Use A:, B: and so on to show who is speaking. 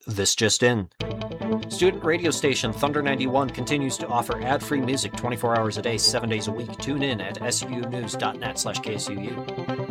A: This just in. Student radio station Thunder 91 continues to offer ad-free music 24 hours a day, 7 days a week. Tune in at sunews.net/KSUU.